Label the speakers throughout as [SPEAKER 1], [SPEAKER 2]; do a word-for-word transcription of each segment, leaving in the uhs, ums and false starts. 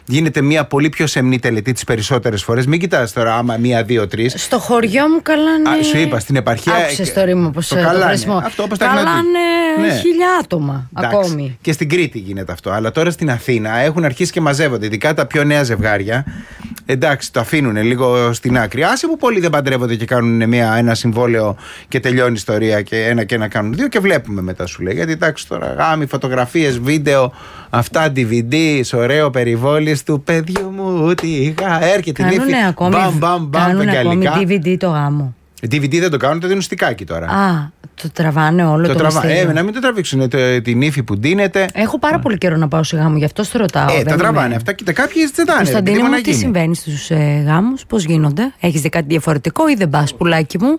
[SPEAKER 1] γίνεται μια πολύ πιο σεμνή τελετή τις περισσότερες φορές. Μην κοιτάς τώρα άμα μία, δύο, τρεις.
[SPEAKER 2] Στο χωριό μου καλάνε.
[SPEAKER 1] Α, σου είπα, στην επαρχία.
[SPEAKER 2] Άκουσες το ρήμα πως το χρησιμοποιώ.
[SPEAKER 1] Αυτό όπως τα
[SPEAKER 2] καλάνε
[SPEAKER 1] ναι.
[SPEAKER 2] χίλια άτομα.
[SPEAKER 1] Εντάξει.
[SPEAKER 2] Ακόμη.
[SPEAKER 1] Και στην Κρήτη γίνεται αυτό. Αλλά τώρα στην Αθήνα έχουν αρχίσει και μαζεύονται. Ειδικά τα πιο νέα ζευγάρια. Εντάξει, το αφήνουν λίγο στην άκρη. Άσε που πολλοί δεν παντρεύονται και κάνουν μια, ένα συμβόλαιο και τελειώνει η ιστορία και ένα και ένα κάνουν δύο και βλέπουμε μετά, σου λέει. Γιατί εντάξει τώρα, γάμοι, φωτογραφίες, βίντεο, αυτά, ντι βι ντι, ωραίο περιβόλις του παιδιού μου, τι είχα. Έρχεται η νύφη. Μπαμ, μπαμ, μπαμ,
[SPEAKER 2] κάνουν ακόμη ντι βι ντι το γάμο.
[SPEAKER 1] ντι βι ντι δεν το κάνουν, το δίνουν στικάκι τώρα.
[SPEAKER 2] Α, το τραβάνε όλο το, το
[SPEAKER 1] τραβά...
[SPEAKER 2] μυστήριο.
[SPEAKER 1] Ε, να μην το τραβήξουν το, την ύφη που ντύνεται.
[SPEAKER 2] Έχω πάρα πολύ καιρό να πάω σε γάμο, γι' αυτό στο ρωτάω.
[SPEAKER 1] Ε, τα τραβάνε είμαι... αυτά. Κοίτα, κάποιοι ζητάνε.
[SPEAKER 2] Κωνσταντίνε μου, τι συμβαίνει στους ε, γάμους, πώς γίνονται, έχεις δει κάτι διαφορετικό ή δεν πας, πουλάκι μου?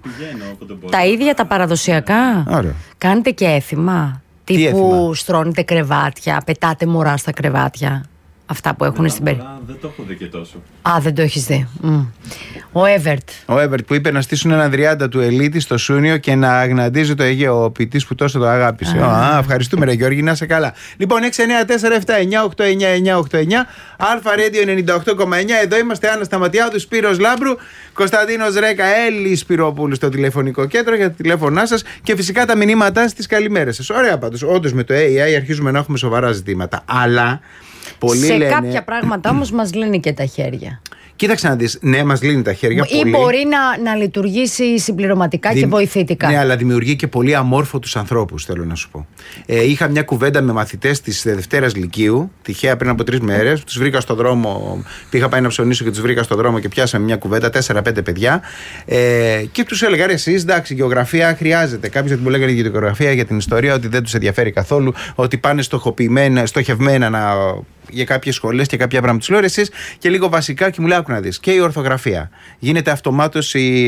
[SPEAKER 2] Τα ίδια τα παραδοσιακά.
[SPEAKER 1] Ωραία.
[SPEAKER 2] Κάνετε και έθιμα.
[SPEAKER 1] Τι
[SPEAKER 2] τύπου
[SPEAKER 1] έθιμα?
[SPEAKER 2] Στρώνετε κρεβάτια, πετάτε μωρά στα κρεβάτια. Αυτά που έχουν στην περίπτωση.
[SPEAKER 3] Δεν το έχω δει και τόσο.
[SPEAKER 2] Α, δεν το έχεις δει. Mm. Ο Εύερτ.
[SPEAKER 1] Ο Εύερτ που είπε να στήσουν έναν Δριάντα του Ελίτη στο Σούνιο και να αγναντίζει το Αιγαίο. Ο ποιητής που τόσο το αγάπησε. Α, ευχαριστούμε, ρε Γιώργη, να είσαι καλά. Λοιπόν, έξι εννιά τέσσερα επτά εννιά οκτώ εννιά εννιά οκτώ εννιά Αλφα Radio ενενήντα οκτώ κόμμα εννιά. Εδώ είμαστε, Άννα Σταματιάδου, Σπύρος Λάμπρου, Κωνσταντίνος Ρέκα, Έλλη Σπυρόπουλου στο τηλεφωνικό κέντρο για τα τηλέφωνά σας και φυσικά τα μηνύματά στις καλημέρες σας. Ωραία πάντως. Όντως με το έι άι αρχίζουμε να έχουμε σοβαρά ζητήματα. Αλλά. Πολλοί
[SPEAKER 2] σε
[SPEAKER 1] λένε...
[SPEAKER 2] κάποια πράγματα όμως μας λύνει και τα χέρια.
[SPEAKER 1] Κοίταξε να δεις, ναι, μας λύνει τα χέρια.
[SPEAKER 2] Ή
[SPEAKER 1] πολύ.
[SPEAKER 2] μπορεί να, να λειτουργήσει συμπληρωματικά Δη... και βοηθητικά.
[SPEAKER 1] Ναι, αλλά δημιουργεί και πολύ αμόρφωτους ανθρώπους, θέλω να σου πω. Ε, είχα μια κουβέντα με μαθητές της Δευτέρας Λυκείου, τυχαία πριν από τρεις μέρες. Τους βρήκα στον δρόμο, πήγα πάει να ψωνίσω και τους βρήκα στον δρόμο και πιάσαμε μια κουβέντα, τέσσερα-πέντε παιδιά. Ε, και τους έλεγα, ρε, εσείς, εντάξει, γεωγραφία χρειάζεται. Κάποιοι μου λέγανε για τη γεωγραφία, για την ιστορία, ότι δεν τους ενδιαφέρει καθόλου, ότι πάνε στοχευμένα να. Για κάποιες σχολές και κάποια πράγματα. Τους λέω εσείς και λίγο βασικά και μου λέει: άκου να δεις. Και η ορθογραφία. Γίνεται αυτομάτως η,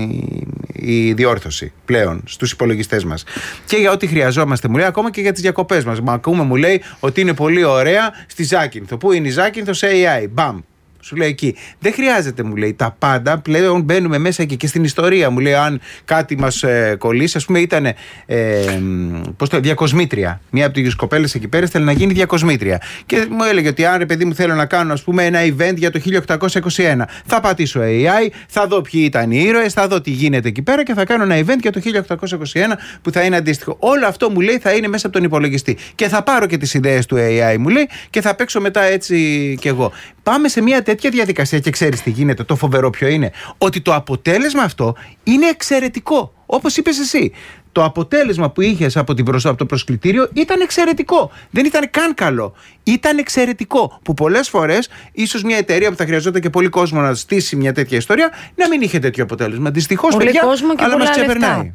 [SPEAKER 1] η διόρθωση πλέον στους υπολογιστές μας. Και για ό,τι χρειαζόμαστε, μου λέει, ακόμα και για τις διακοπές μας. Μα ακούμε, μου λέει, ότι είναι πολύ ωραία στη Ζάκυνθο. Πού είναι η Ζάκυνθο? Σε έι άι. Μπαμ. Σου λέει εκεί. Δεν χρειάζεται, μου λέει, τα πάντα. Πλέον μπαίνουμε μέσα και, και στην ιστορία. Μου λέει, αν κάτι μας ε, κολλήσει, ας πούμε, ήταν. Ε, πώς το διακοσμήτρια. Μία από τις κοπέλες εκεί πέρα θέλει να γίνει διακοσμήτρια. Και μου έλεγε ότι αν, ρε παιδί μου, θέλω να κάνω, ας πούμε, ένα event για το χίλια οκτακόσια είκοσι ένα. Θα πατήσω έι άι, θα δω ποιοι ήταν οι ήρωες, θα δω τι γίνεται εκεί πέρα και θα κάνω ένα event για το χίλια οκτακόσια είκοσι ένα που θα είναι αντίστοιχο. Όλο αυτό, μου λέει, θα είναι μέσα από τον υπολογιστή. Και θα πάρω και τις ιδέες του έι άι, μου λέει, και θα παίξω μετά έτσι κι εγώ. Πάμε σε μια τέτοια διαδικασία και ξέρεις τι γίνεται. Το φοβερό ποιο είναι? Ότι το αποτέλεσμα αυτό είναι εξαιρετικό. Όπως είπες εσύ. Το αποτέλεσμα που είχες από, την προσ... από το προσκλητήριο ήταν εξαιρετικό. Δεν ήταν καν καλό. Ήταν εξαιρετικό. Που πολλές φορές, ίσως μια εταιρεία που θα χρειαζόταν και πολύ κόσμο να στήσει μια τέτοια ιστορία, να μην είχε τέτοιο αποτέλεσμα. Δυστυχώς, παιδιά, αλλά μας ξεπερνάει.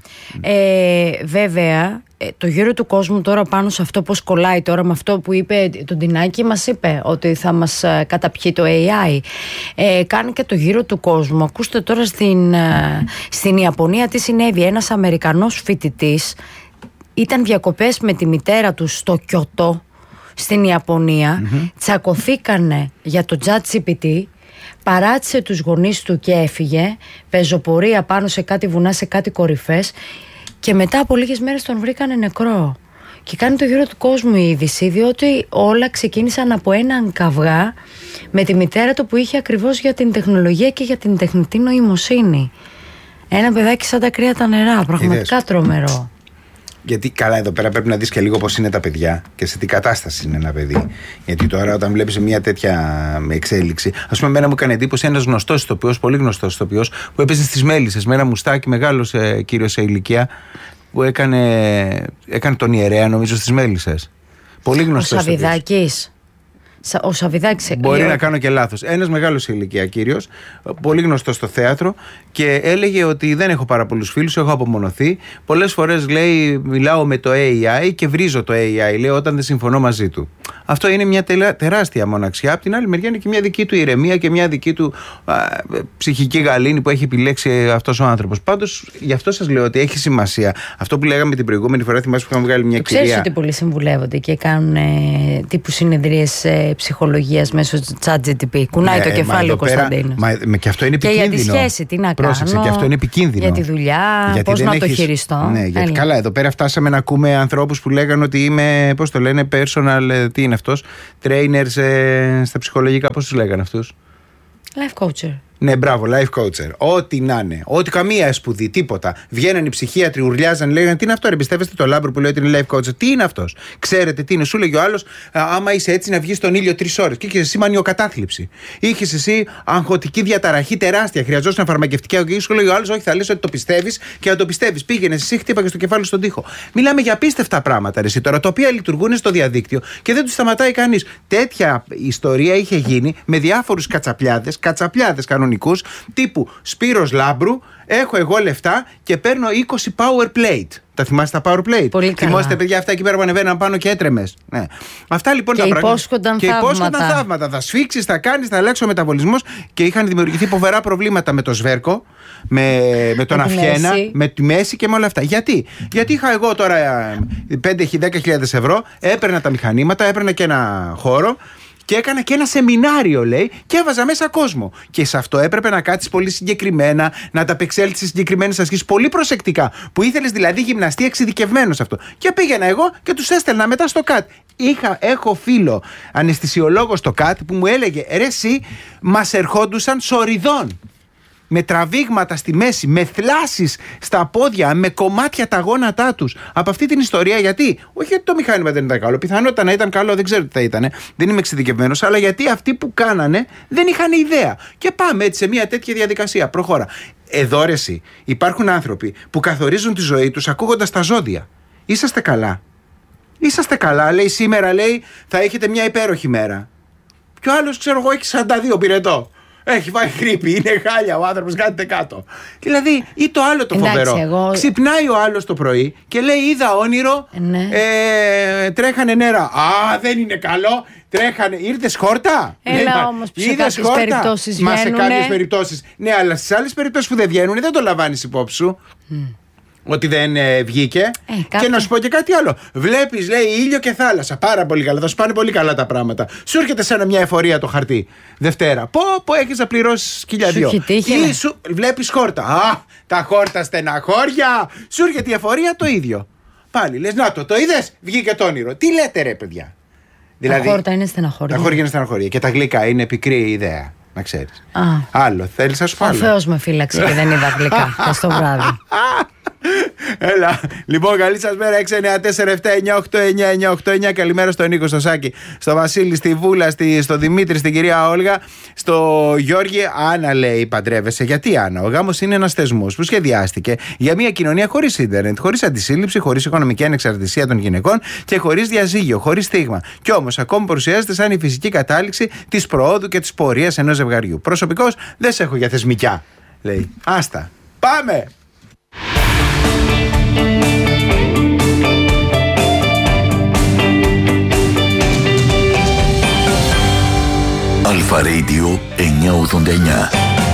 [SPEAKER 2] Ε, βέβαια, το γύρο του κόσμου τώρα πάνω σε αυτό πώς κολλάει τώρα με αυτό που είπε τον Τινάκη, μας είπε ότι θα μας καταπιεί το έι άι. Ε, κάνει και το γύρο του κόσμου. Ακούστε τώρα στην, στην Ιαπωνία τι συνέβη. Ένας Αμερικανός φοιτητής ήταν διακοπές με τη μητέρα του στο Κιώτο, στην Ιαπωνία. Mm-hmm. Τσακωθήκανε για το ChatGPT. Παράτησε τους γονείς του και έφυγε. Πεζοπορία πάνω σε κάτι βουνά, σε κάτι κορυφές. Και μετά από λίγες μέρες τον βρήκανε νεκρό. Και κάνει το γύρο του κόσμου η είδηση, διότι όλα ξεκίνησαν από έναν καυγά με τη μητέρα του που είχε ακριβώς για την τεχνολογία και για την τεχνητή νοημοσύνη. Ένα παιδάκι σαν τα κρύα τα νερά, πραγματικά Είδες. Τρομερό.
[SPEAKER 1] Γιατί καλά, εδώ πέρα πρέπει να δεις και λίγο πώς είναι τα παιδιά και σε τι κατάσταση είναι ένα παιδί. Γιατί τώρα, όταν βλέπεις μια τέτοια εξέλιξη. Ας πούμε, εμένα μου έκανε εντύπωση ένας γνωστός ηθοποιός, πολύ γνωστός ηθοποιός, που έπαιζε στις Μέλισσες με ένα μουστάκι, μεγάλος ε, κύριος σε ηλικία, που έκανε, έκανε τον ιερέα, νομίζω, στις Μέλισσες. Πολύ γνωστός.
[SPEAKER 2] Ο Σαββιδάκης. Ο Σαββιδάκης.
[SPEAKER 1] Μπορεί να κάνω και λάθος. Ένας μεγάλος σε ηλικία κύριος, πολύ γνωστός στο θέατρο, και έλεγε ότι δεν έχω πάρα πολλούς φίλους, έχω απομονωθεί. Πολλές φορές, λέει, μιλάω με το έι άι και βρίζω το έι άι, λέει, όταν δεν συμφωνώ μαζί του. Αυτό είναι μια τεράστια μοναξιά. Απ' την άλλη μεριά είναι και μια δική του ηρεμία και μια δική του α, ψυχική γαλήνη που έχει επιλέξει αυτός ο άνθρωπος. Πάντως, γι' αυτό σας λέω ότι έχει σημασία. Αυτό που λέγαμε την προηγούμενη φορά, θυμάσαι που είχαμε βγάλει μια κυρία.
[SPEAKER 2] Ξέρεις ότι πολλοί συμβουλεύονται και κάνουν ε, τύπου συνεδρίες ε, ψυχολογίας μέσω ChatGPT. Κουνάει ναι, το κεφάλι ο Κωνσταντίνος.
[SPEAKER 1] Μα, μα και αυτό είναι επικίνδυνο.
[SPEAKER 2] Και για τη σχέση, τι να
[SPEAKER 1] Πρόσεξε,
[SPEAKER 2] κάνω.
[SPEAKER 1] Και αυτό είναι επικίνδυνο.
[SPEAKER 2] Για τη δουλειά, πώς να έχεις... το χειριστώ.
[SPEAKER 1] Ναι, γιατί καλά, εδώ πέρα φτάσαμε να ακούμε ανθρώπους που λέγανε ότι είμαι, πώς το λένε, personal. τι είναι αυτός, trainers ε, στα ψυχολογικά, πώς τους λέγανε αυτούς?
[SPEAKER 2] Life coacher.
[SPEAKER 1] Ναι, μπράβο, life coacher. Ό,τι να είναι. Ό,τι καμία σπουδή, τίποτα. Βγαίναν οι ψυχίατροι, ουρλιάζαν, λέγανε τι είναι αυτό, ρε, πιστεύεστε το Λάμπρο που λέει ότι είναι life coacher? Τι είναι αυτός? Ξέρετε τι είναι? Σου λέγει ο άλλος, άμα είσαι έτσι να βγεις στον ήλιο τρεις ώρες. Και είχες εσύ μανιοκατάθλιψη. Είχες εσύ αγχωτική διαταραχή τεράστια. Χρειαζόταν φαρμακευτική αγωγή. Σου λέγει ο άλλος, όχι, θα λες ότι το πιστεύεις και να το πιστεύεις. Πήγαινε εσύ, χτύπαγε στο κεφάλι στον τοίχο. Μιλάμε για απίστευτα πράγματα, ρε, εσύ, τώρα, τα οποία λειτουργούν στο διαδίκτυο και δεν τους σταματάει κανείς. Τέτοια ιστορία είχε γίνει με διάφορους κατσαπλιάδες, κατσαπλιάδες κανονικούς, τύπου Σπύρος Λάμπρου, έχω εγώ λεφτά και παίρνω είκοσι power plate. Τα θυμάστε τα power plate?
[SPEAKER 2] Πολύ καλά.
[SPEAKER 1] Θυμάστε, παιδιά, αυτά εκεί πέρα που ανεβαίναν πάνω και έτρεμες. Ναι. Αυτά λοιπόν
[SPEAKER 2] και
[SPEAKER 1] τα πράγματα.
[SPEAKER 2] Υπόσχονταν
[SPEAKER 1] και
[SPEAKER 2] θαύματα.
[SPEAKER 1] υπόσχονταν θαύματα. Θα σφίξεις, θα κάνεις, θα αλλάξει ο μεταβολισμός και είχαν δημιουργηθεί φοβερά προβλήματα με το σβέρκο, με, με τον Αφιένα, με τη μέση και με όλα αυτά. Γιατί? Γιατί είχα εγώ τώρα πέντε με δέκα χιλιάδες ευρώ, έπαιρνα τα μηχανήματα, έπαιρνα και ένα χώρο. Και έκανα και ένα σεμινάριο, λέει, και έβαζα μέσα κόσμο. Και σε αυτό έπρεπε να κάτσεις πολύ συγκεκριμένα, να τα απεξέλθεις σε συγκεκριμένες ασκήσεις, πολύ προσεκτικά. Που ήθελες δηλαδή γυμναστή εξειδικευμένο σε αυτό. Και πήγαινα εγώ και τους έστελνα μετά στο ΚΑΤ. Είχα, έχω φίλο αναισθησιολόγο στο ΚΑΤ που μου έλεγε, ρε εσύ, μας ερχόντουσαν σοριδών. Με τραβήγματα στη μέση, με θλάσεις στα πόδια, με κομμάτια τα γόνατά τους. Από αυτή την ιστορία, γιατί? Όχι γιατί το μηχάνημα δεν ήταν καλό. Πιθανότατα να ήταν καλό, δεν ξέρω τι θα ήταν. Δεν είμαι εξειδικευμένος, αλλά γιατί αυτοί που κάνανε δεν είχαν ιδέα. Και πάμε έτσι σε μια τέτοια διαδικασία. Προχώρα. Εδώ ρε εσύ, υπάρχουν άνθρωποι που καθορίζουν τη ζωή τους ακούγοντας τα ζώδια. Είσαστε καλά? Είσαστε καλά? Λέει σήμερα, λέει, θα έχετε μια υπέροχη μέρα. Και ο άλλος, ξέρω εγώ, έχει σαράντα δύο πυρετό. Έχει πάει γρίπη, είναι χάλια ο άνθρωπος, κάθεται κάτω. Δηλαδή, ή το άλλο το
[SPEAKER 2] Εντάξει,
[SPEAKER 1] φοβερό.
[SPEAKER 2] εγώ...
[SPEAKER 1] Ξυπνάει ο άλλος το πρωί και λέει: είδα όνειρο,
[SPEAKER 2] ναι.
[SPEAKER 1] ε, τρέχανε νερά. Α, δεν είναι καλό. Τρέχανε. Ήρθες χόρτα.
[SPEAKER 2] Έλα όμως που σε κάποιες περιπτώσεις
[SPEAKER 1] Μα
[SPEAKER 2] βγαίνουνε.
[SPEAKER 1] σε κάποιες περιπτώσεις. Ναι, αλλά στις άλλες περιπτώσεις που δεν βγαίνουν δεν το λαμβάνεις υπόψη σου. Mm. Ότι δεν ε, βγήκε.
[SPEAKER 2] Ε,
[SPEAKER 1] και να σου πω και κάτι άλλο. Βλέπεις, λέει, ήλιο και θάλασσα. Πάρα πολύ καλά. Θα σου πάνε πολύ καλά τα πράγματα. Σου έρχεται σαν μια εφορία το χαρτί. Δευτέρα. Πω, πω έχεις να πληρώσεις χίλια δύο. Ή σου βλέπεις χόρτα. Α, τα χόρτα στεναχώρια. Σου έρχεται η εφορία το ίδιο. Πάλι λες, να το, το είδες, βγήκε το όνειρο. Τι λέτε, ρε παιδιά? Δηλαδή,
[SPEAKER 2] τα χόρτα είναι στεναχώρια.
[SPEAKER 1] Τα χόρια είναι στεναχώρια. Και τα γλυκά είναι πικρή ιδέα. Να ξέρεις.
[SPEAKER 2] Α.
[SPEAKER 1] Άλλο. Θέλεις να σου πω άλλο?
[SPEAKER 2] Ο Θεός με φύλαξε και δεν είδα γλυκά χθες το βράδυ.
[SPEAKER 1] Έλα. Λοιπόν, καλή σας μέρα. έξι εννιά τέσσερα επτά εννιά οκτώ εννιά εννιά οκτώ εννιά. Καλημέρα στον Νίκο, στο Σάκη, στο Βασίλη, στη Βούλα, στη, στο Δημήτρη, στην κυρία Όλγα, στο Γιώργη. Άννα λέει: παντρεύεσαι. Γιατί, Άννα? Ο γάμος είναι ένας θεσμός που σχεδιάστηκε για μια κοινωνία χωρίς ίντερνετ, χωρίς αντισύλληψη, χωρίς οικονομική ανεξαρτησία των γυναικών και χωρίς διαζύγιο, χωρίς στίγμα. Κι όμως ακόμη παρουσιάζεται σαν η φυσική κατάληξη της προόδου και της πορείας ενός ζευγαριού. Προσωπικώς δεν σε έχω για θεσμικιά, λέει. Άστα. Πάμε!
[SPEAKER 3] Αλφα Radio εννιακόσια ογδόντα εννιά.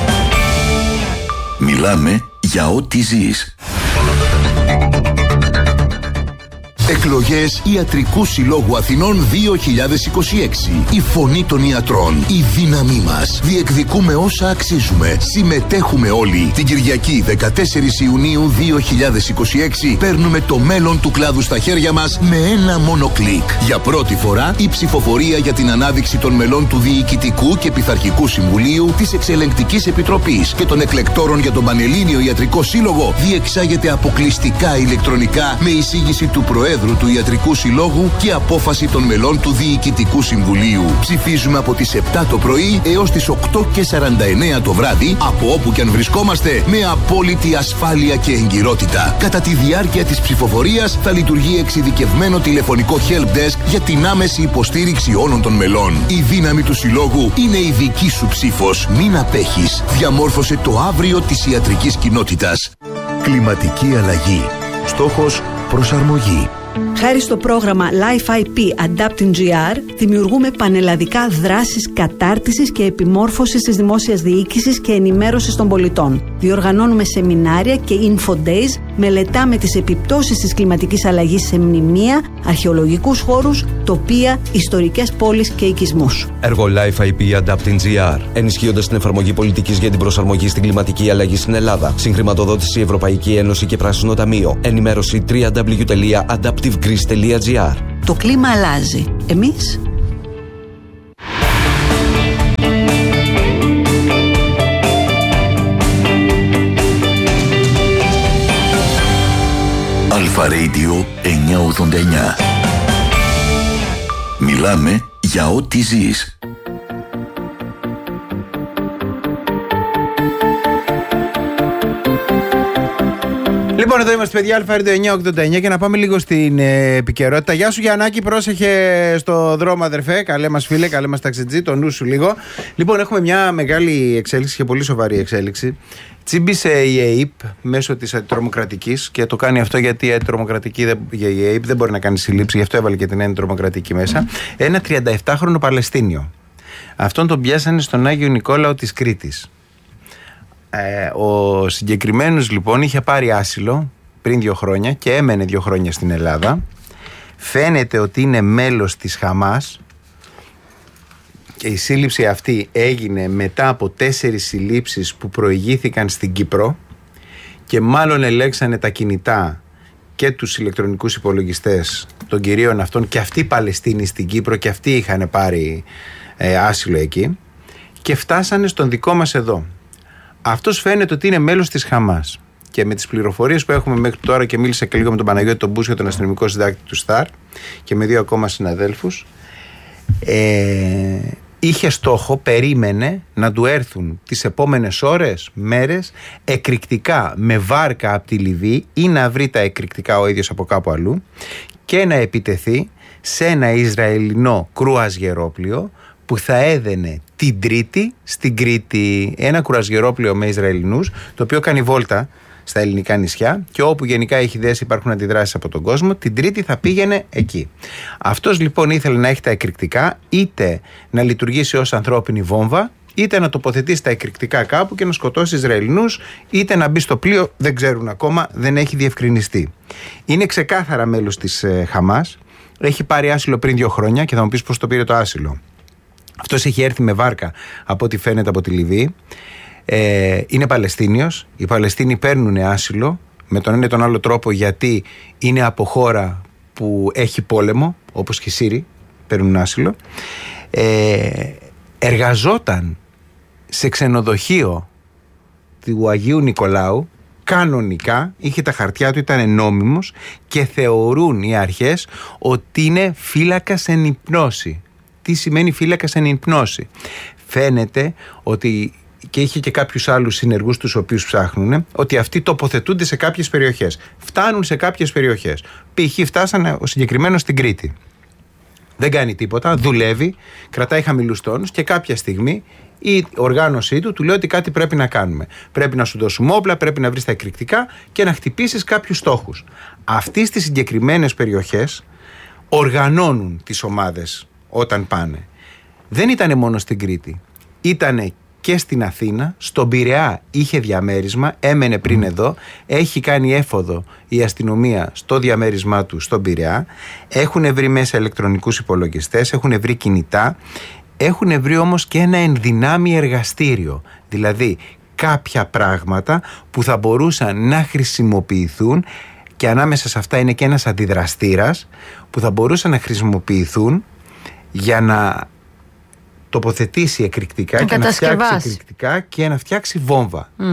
[SPEAKER 3] Μιλάμε για ό,τι ζεις. Εκλογές Ιατρικού Συλλόγου Αθηνών δύο χιλιάδες είκοσι έξι. Η φωνή των ιατρών. Η δύναμή μας. Διεκδικούμε όσα αξίζουμε. Συμμετέχουμε όλοι. Την Κυριακή δεκατέσσερις Ιουνίου δύο χιλιάδες είκοσι έξι παίρνουμε το μέλλον του κλάδου στα χέρια μας με ένα μόνο κλικ. Για πρώτη φορά η ψηφοφορία για την ανάδειξη των μελών του Διοικητικού και Πειθαρχικού Συμβουλίου, της Εξελεγκτικής Επιτροπής και των εκλεκτόρων για τον Πανελλήνιο Ιατρικό Σύλλογο διεξάγεται αποκλειστικά ηλεκτρονικά με εισήγηση του Προέδρου του Ιατρικού Συλλόγου και απόφαση των μελών του Διοικητικού Συμβουλίου. Ψηφίζουμε από τις επτά το πρωί έως τις οκτώ και σαράντα εννέα το βράδυ, από όπου και αν βρισκόμαστε, με απόλυτη ασφάλεια και εγκυρότητα. Κατά τη διάρκεια της ψηφοφορίας θα λειτουργεί εξειδικευμένο τηλεφωνικό help desk για την άμεση υποστήριξη όλων των μελών. Η δύναμη του Συλλόγου είναι η δική σου ψήφος. Μην απέχεις. Διαμόρφωσε το αύριο της ιατρικής κοινότητας. Κλιματική αλλαγή. Στόχος προσαρμογή.
[SPEAKER 4] Χάρη στο πρόγραμμα Life άι πι Adapting τζι αρ δημιουργούμε πανελλαδικά δράσεις κατάρτισης και επιμόρφωσης της δημόσιας διοίκησης και ενημέρωσης των πολιτών. Διοργανώνουμε σεμινάρια και info days, μελετάμε τις επιπτώσεις της κλιματικής αλλαγής σε μνημεία, αρχαιολογικούς χώρους, τοπία, ιστορικές πόλεις και οικισμούς.
[SPEAKER 5] Έργο Life άι πι Adapting τζι αρ, ενισχύοντας την εφαρμογή πολιτικής για την προσαρμογή στην κλιματική αλλαγή στην Ελλάδα. Συγχρηματοδότηση Ευρωπαϊκή Ένωση και Πράσινο Ταμείο. Ενημέρωση double-u double-u double-u τελεία adaptive greece τελεία τζι αρ.
[SPEAKER 4] Το κλίμα αλλάζει. Εμείς
[SPEAKER 3] Alpha Radio εννιακόσια ογδόντα εννιά. Μιλάμε για ό,τι ζεις.
[SPEAKER 1] Λοιπόν, εδώ είμαστε, παιδιά, Alpha Radio εννιακόσια ογδόντα εννιά, και να πάμε λίγο στην ε, επικαιρότητα. Γεια σου, Γιαννάκη, πρόσεχε στο δρόμο, αδερφέ. Καλέ μας φίλε, καλέ μας ταξιτζή, το νου σου λίγο. Λοιπόν, έχουμε μια μεγάλη εξέλιξη και πολύ σοβαρή εξέλιξη. Τσίμπησε η ΕΕΠ μέσω της αντιτρομοκρατικής, και το κάνει αυτό γιατί η αντιτρομοκρατική, η ΕΕΠ δεν μπορεί να κάνει συλλήψη, γι' αυτό έβαλε και την αντιτρομοκρατική μέσα. Ένα τριανταεπτάχρονο Παλαιστίνιο. Αυτόν τον πιάσανε στον Άγιο Νικόλαο της Κρήτης. Ε, ο συγκεκριμένος λοιπόν είχε πάρει άσυλο πριν δύο χρόνια και έμενε δύο χρόνια στην Ελλάδα. Φαίνεται ότι είναι μέλος της Χαμάς, και η σύλληψη αυτή έγινε μετά από τέσσερις συλλήψεις που προηγήθηκαν στην Κύπρο, και μάλλον ελέγξανε τα κινητά και τους ηλεκτρονικούς υπολογιστές των κυρίων αυτών, και αυτοί οι Παλαιστίνοι στην Κύπρο, και αυτοί είχαν πάρει ε, άσυλο εκεί, και φτάσανε στον δικό μας εδώ. Αυτός φαίνεται ότι είναι μέλος της Χαμάς, και με τις πληροφορίες που έχουμε μέχρι τώρα, και μίλησα και λίγο με τον Παναγιώτη τον Μπούσιο, τον αστυνομικό συντάκτη του ΣΤΑΡ, και με δύο ακόμα συναδέλφους, ε, είχε στόχο, περίμενε να του έρθουν τις επόμενες ώρες, μέρες, εκρηκτικά με βάρκα από τη Λιβύη, ή να βρει τα εκρηκτικά ο ίδιος από κάπου αλλού, και να επιτεθεί σε ένα Ισραηλινό κρουαζιερόπλοιο που θα έδαινε την Τρίτη στην Κρήτη. Ένα κρουαζιερόπλοιο με Ισραηλινούς, το οποίο κάνει βόλτα στα ελληνικά νησιά, και όπου γενικά έχει δέσει υπάρχουν αντιδράσεις από τον κόσμο, την Τρίτη θα πήγαινε εκεί. Αυτός λοιπόν ήθελε να έχει τα εκρηκτικά, είτε να λειτουργήσει ως ανθρώπινη βόμβα, είτε να τοποθετήσει τα εκρηκτικά κάπου και να σκοτώσει Ισραηλινούς, είτε να μπει στο πλοίο, δεν ξέρουν ακόμα, δεν έχει διευκρινιστεί. Είναι ξεκάθαρα μέλος της ε, Χαμάς, έχει πάρει άσυλο πριν δύο χρόνια, και θα μου πεις πώς το πήρε το άσυλο. Αυτός έχει έρθει με βάρκα από ό,τι φαίνεται από τη Λιβύη. Ε, είναι Παλαιστίνιος. Οι Παλαιστίνοι παίρνουν άσυλο με τον ένα ή τον άλλο τρόπο, γιατί είναι από χώρα που έχει πόλεμο, όπως και οι Σύριοι παίρνουν άσυλο. Ε, εργαζόταν σε ξενοδοχείο του Αγίου Νικολάου κανονικά, είχε τα χαρτιά του, ήταν νόμιμος, και θεωρούν οι αρχές ότι είναι φύλακας εν υπνώση. Τι σημαίνει φύλακας εν υπνώση? Φαίνεται ότι, και είχε και κάποιους άλλους συνεργούς τους οποίους ψάχνουν, ότι αυτοί τοποθετούνται σε κάποιες περιοχές. Φτάνουν σε κάποιες περιοχές. Π.χ. φτάσανε ο συγκεκριμένος στην Κρήτη. Δεν κάνει τίποτα, δουλεύει, κρατάει χαμηλούς τόνους, και κάποια στιγμή η οργάνωσή του του λέει ότι κάτι πρέπει να κάνουμε. Πρέπει να σου δώσουμε όπλα, πρέπει να βρεις τα εκρηκτικά και να χτυπήσεις κάποιους στόχους. Αυτοί στις συγκεκριμένες περιοχές οργανώνουν τις ομάδες όταν πάνε. Δεν ήταν μόνο στην Κρήτη, ήτανε και στην Αθήνα, στον Πειραιά είχε διαμέρισμα, έμενε πριν εδώ, έχει κάνει έφοδο η αστυνομία στο διαμέρισμά του στον Πειραιά, έχουν βρει μέσα ηλεκτρονικούς υπολογιστές, έχουν βρει κινητά, έχουν βρει όμως και ένα ενδυνάμει εργαστήριο, δηλαδή κάποια πράγματα που θα μπορούσαν να χρησιμοποιηθούν, και ανάμεσα σε αυτά είναι και ένας αντιδραστήρας που θα μπορούσαν να χρησιμοποιηθούν για να τοποθετήσει εκρηκτικά, και να φτιάξει εκρηκτικά και να φτιάξει βόμβα. Mm.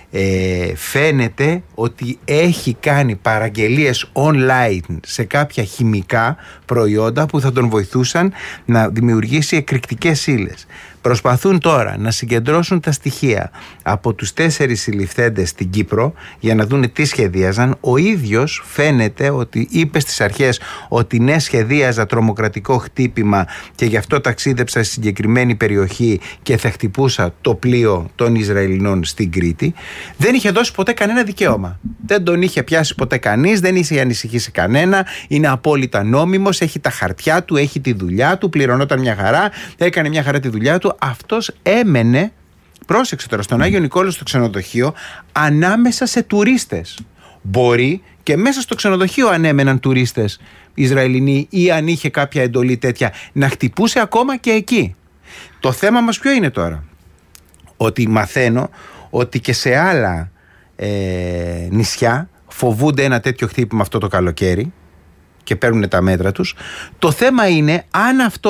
[SPEAKER 1] Ε, φαίνεται ότι έχει κάνει παραγγελίες online σε κάποια χημικά προϊόντα που θα τον βοηθούσαν να δημιουργήσει εκρηκτικές ύλες. Προσπαθούν τώρα να συγκεντρώσουν τα στοιχεία από τους τέσσερις συλληφθέντες στην Κύπρο για να δούνε τι σχεδίαζαν. Ο ίδιος φαίνεται ότι είπε στις αρχές ότι ναι, σχεδίαζα τρομοκρατικό χτύπημα και γι' αυτό ταξίδεψα στη συγκεκριμένη περιοχή και θα χτυπούσα το πλοίο των Ισραηλινών στην Κρήτη. Δεν είχε δώσει ποτέ κανένα δικαίωμα. Δεν τον είχε πιάσει ποτέ κανείς, δεν είχε ανησυχήσει κανένα. Είναι απόλυτα νόμιμος, έχει τα χαρτιά του, έχει τη δουλειά του, πληρωνόταν μια χαρά, έκανε μια χαρά τη δουλειά του. Αυτός έμενε, πρόσεξε τώρα, στον Άγιο Νικόλαο στο ξενοδοχείο, ανάμεσα σε τουρίστες. Μπορεί και μέσα στο ξενοδοχείο, αν έμεναν τουρίστες Ισραηλινοί ή αν είχε κάποια εντολή τέτοια, να χτυπούσε ακόμα και εκεί. Το θέμα μας ποιο είναι τώρα? Ότι μαθαίνω ότι και σε άλλα ε, νησιά φοβούνται ένα τέτοιο χτύπημα αυτό το καλοκαίρι και παίρνουν τα μέτρα τους. Το θέμα είναι αν αυτός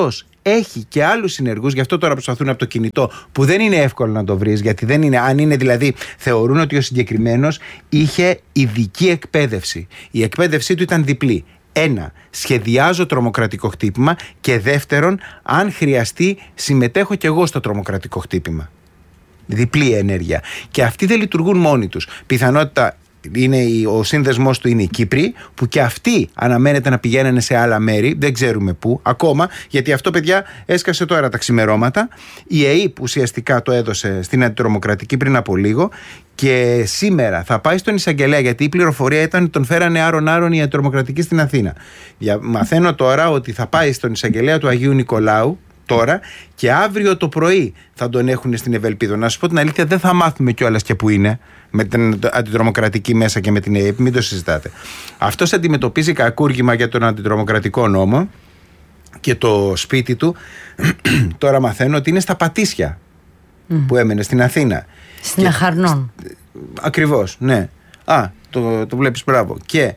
[SPEAKER 1] έχει και άλλους συνεργούς, γι' αυτό τώρα προσπαθούν από το κινητό, που δεν είναι εύκολο να το βρεις, γιατί δεν είναι, αν είναι δηλαδή, θεωρούν ότι ο συγκεκριμένος είχε ειδική εκπαίδευση. Η εκπαίδευσή του ήταν διπλή. Ένα, σχεδιάζω τρομοκρατικό χτύπημα, και δεύτερον, αν χρειαστεί, συμμετέχω κι εγώ στο τρομοκρατικό χτύπημα. Διπλή ενέργεια. Και αυτοί δεν λειτουργούν μόνοι τους. Πιθανότητα είναι ο σύνδεσμός του είναι οι Κύπροι, που και αυτοί αναμένεται να πηγαίνανε σε άλλα μέρη, δεν ξέρουμε πού ακόμα, γιατί αυτό, παιδιά, έσκασε τώρα τα ξημερώματα. Η ΕΕΠ ουσιαστικά το έδωσε στην αντιτρομοκρατική πριν από λίγο, και σήμερα θα πάει στον εισαγγελέα, γιατί η πληροφορία ήταν ότι τον φέρανε άρον-άρον η αντιτρομοκρατική στην Αθήνα. Μαθαίνω τώρα ότι θα πάει στον εισαγγελέα του Αγίου Νικολάου τώρα, και αύριο το πρωί θα τον έχουν στην Ευελπίδο. Να σου πω την αλήθεια, δεν θα μάθουμε κιόλας και που είναι, με την αντιτρομοκρατική μέσα και με την ΕΕΠ, μην το συζητάτε. Αυτός αντιμετωπίζει κακούργημα για τον αντιτρομοκρατικό νόμο, και το σπίτι του τώρα μαθαίνω ότι είναι στα Πατήσια, mm. που έμενε στην Αθήνα.
[SPEAKER 2] Στην Αχαρνών.
[SPEAKER 1] Ακριβώς, ναι. Α, το, το βλέπεις, μπράβο. Και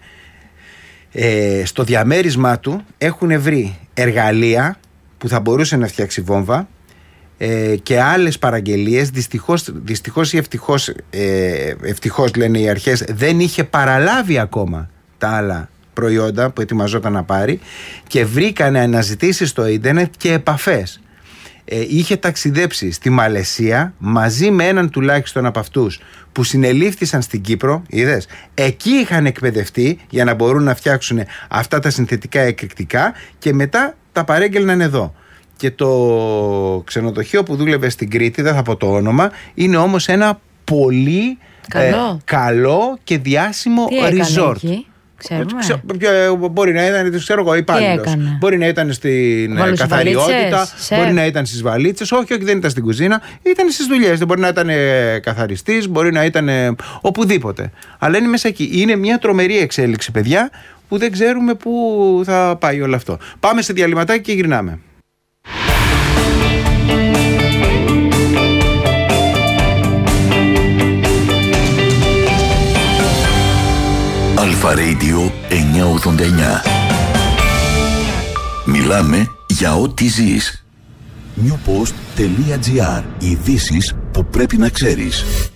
[SPEAKER 1] ε, στο διαμέρισμά του έχουν βρει εργαλεία που θα μπορούσε να φτιάξει βόμβα, ε, και άλλες παραγγελίες. Δυστυχώς, δυστυχώς ή ευτυχώς, ε, ευτυχώς λένε οι αρχές, δεν είχε παραλάβει ακόμα τα άλλα προϊόντα που ετοιμαζόταν να πάρει, και βρήκανε αναζητήσεις στο ίντερνετ και επαφές. Ε, είχε ταξιδέψει στη Μαλαισία μαζί με έναν τουλάχιστον από αυτούς που συνελήφθησαν στην Κύπρο, είδες. Εκεί είχαν εκπαιδευτεί για να μπορούν να φτιάξουν αυτά τα συνθετικά εκρηκτικά, και μετά τα παρέγγελναν εδώ. Και το ξενοδοχείο που δούλευε στην Κρήτη, δεν θα πω το όνομα, είναι όμως ένα πολύ
[SPEAKER 2] καλό,
[SPEAKER 1] ε, καλό και διάσημο
[SPEAKER 2] Τι
[SPEAKER 1] resort.
[SPEAKER 2] Εκεί? Ξέρουμε.
[SPEAKER 1] Μπορεί να ήταν, ξέρω εγώ, υπάλληλος. Μπορεί να ήταν στην
[SPEAKER 2] Βάλω
[SPEAKER 1] καθαριότητα,
[SPEAKER 2] σε...
[SPEAKER 1] μπορεί να ήταν στις βαλίτσες. Όχι, όχι, δεν ήταν στην κουζίνα. Ήταν στις δουλειές. Μπορεί να ήταν καθαριστής, μπορεί να ήταν οπουδήποτε. Αλλά είναι μέσα εκεί. Είναι μια τρομερή εξέλιξη, παιδιά, που δεν ξέρουμε πού θα πάει όλο αυτό. Πάμε σε διαλυματάκι και γυρνάμε.
[SPEAKER 3] Αλφα Radio εννιακόσια ογδόντα εννιά. Μιλάμε για ό,τι ζεις. newpost.gr. Ειδήσεις που πρέπει να ξέρεις.